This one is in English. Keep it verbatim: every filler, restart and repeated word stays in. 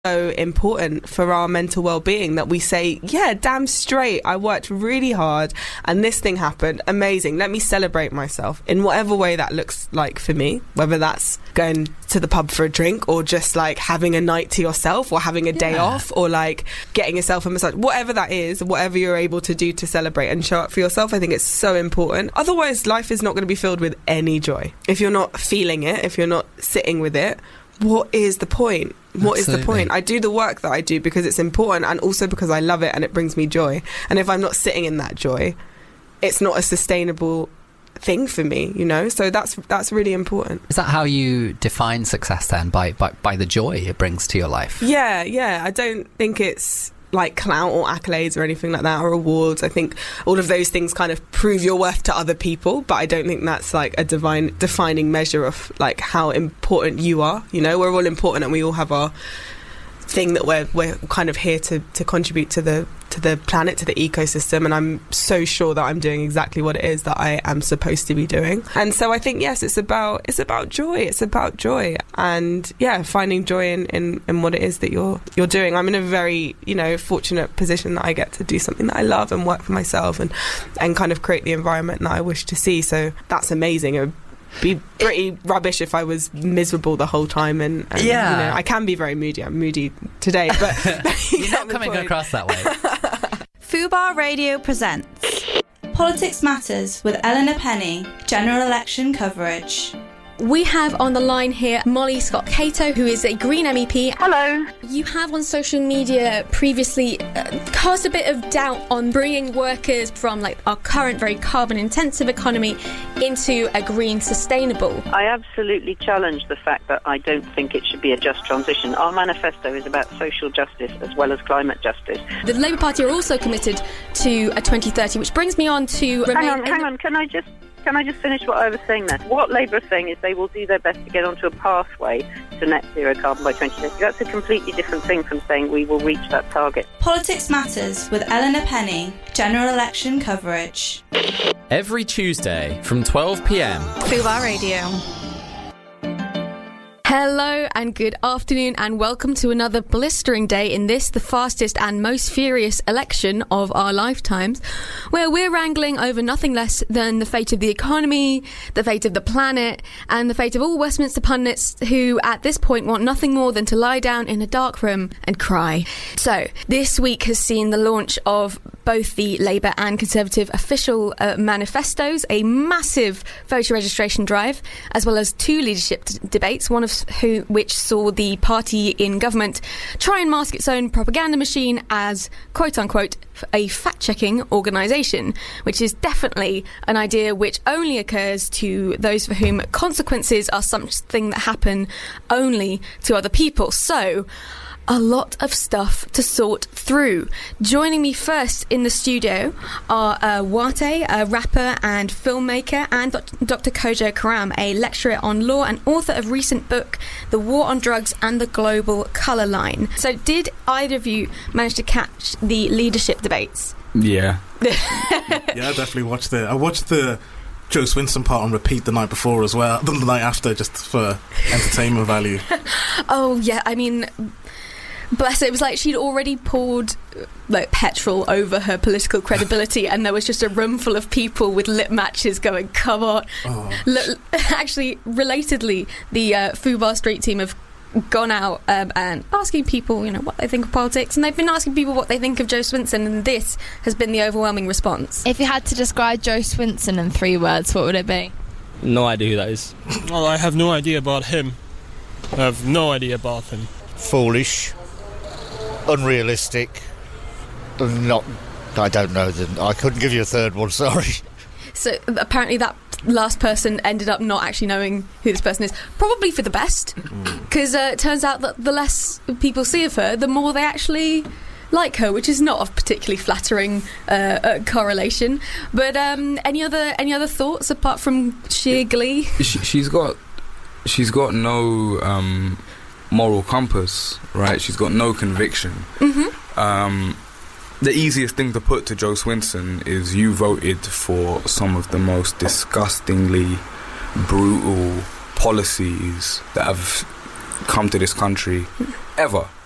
so important for our mental well-being that we say, yeah, damn straight, I worked really hard and this thing happened, amazing, let me celebrate myself in whatever way that looks like for me, whether that's going to the pub for a drink or just like having a night to yourself or having a day Yeah. off or like getting yourself a massage, whatever that is, whatever you're able to do to celebrate and show up for yourself. I think it's so important. Otherwise, life is not going to be filled with any joy. If you're not feeling it, if you're not sitting with it, what is the point? What is the Absolutely. point? I do the work that I do because it's important and also because I love it and it brings me joy. And if I'm not sitting in that joy, it's not a sustainable thing for me, you know? So that's that's really important. Is that how you define success then? By, by, by the joy it brings to your life? Yeah, yeah. I don't think it's like clout or accolades or anything like that or awards. I think all of those things kind of prove your worth to other people, but I don't think that's like a divine defining measure of like how important you are. You know, we're all important and we all have our thing that we're we're kind of here to to contribute to the to the planet, to the ecosystem, and I'm so sure that I'm doing exactly what it is that I am supposed to be doing. And so I think, yes, it's about it's about joy. It's about joy, and yeah, finding joy in, in, in what it is that you're you're doing. I'm in a very, you know, fortunate position that I get to do something that I love and work for myself and and kind of create the environment that I wish to see. So that's amazing. It would be pretty rubbish if I was miserable the whole time, and, and Yeah. you know, I can be very moody. I'm moody today, but You're not coming across that way. Fubar Radio presents Politics Matters with Eleanor Penny, general election coverage. We have on the line here Molly Scott Cato, who is a Green M E P. Hello. You have on social media previously uh, cast a bit of doubt on bringing workers from like our current very carbon-intensive economy into a green, sustainable. I absolutely challenge the fact that I don't think it should be a just transition. Our manifesto is about social justice as well as climate justice. The Labour Party are also committed to a twenty thirty, which brings me on to Hang remain on, hang on. Can I just can I just finish what I was saying there? What Labour are saying is they will do their best to get onto a pathway to net zero carbon by twenty thirty. That's a completely different thing from saying we will reach that target. Politics Matters with Eleanor Penny, general election coverage. Every Tuesday from twelve p.m. Fubar Radio. Hello and good afternoon and welcome to another blistering day in this, the fastest and most furious election of our lifetimes, where we're wrangling over nothing less than the fate of the economy, the fate of the planet, and the fate of all Westminster pundits who at this point want nothing more than to lie down in a dark room and cry. So, this week has seen the launch of both the Labour and Conservative official uh, manifestos, a massive voter registration drive, as well as two leadership d- debates, one of who which saw the party in government try and mask its own propaganda machine as, quote-unquote, a fact-checking organisation, which is definitely an idea which only occurs to those for whom consequences are something that happen only to other people. So, a lot of stuff to sort through. Joining me first in the studio are uh, Wate, a rapper and filmmaker, and Doctor Kojo Karam, a lecturer on law and author of recent book, The War on Drugs and the Global Colour Line. So did either of you manage to catch the leadership debates? Yeah. Yeah, I definitely watched it. I watched the Joe Swinson part on repeat the night before as well, the night after, just for entertainment value. Oh, yeah, I mean, bless it, it was like she'd already poured like petrol over her political credibility and there was just a room full of people with lit matches going, come on. Oh. L- actually, relatedly, the uh, Fubar Street team have gone out um, and asking people, you know, what they think of politics, and they've been asking people what they think of Joe Swinson, and this has been the overwhelming response. If you had to describe Joe Swinson in three words, what would it be? No idea who that is. Well, I have no idea about him. I have no idea about him. Foolish, unrealistic, not, I don't know, the, I couldn't give you a third one, sorry. So apparently that last person ended up not actually knowing who this person is, probably for the best, because uh, it turns out that the less people see of her, the more they actually like her, which is not a particularly flattering uh, uh, correlation. But um, any other any other thoughts apart from sheer glee? She, she's got she's got no um, moral compass, right? She's got no conviction. Mm-hmm. Um, the easiest thing to put to Joe Swinson is you voted for some of the most disgustingly brutal policies that have come to this country ever.